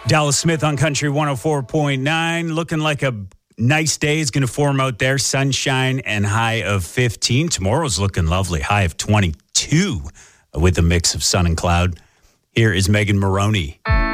Dallas Smith on Country 104.9. Looking like a nice day is going to form out there. Sunshine and high of 15. Tomorrow's looking lovely. High of 22 with a mix of sun and cloud. Here is Megan Moroney.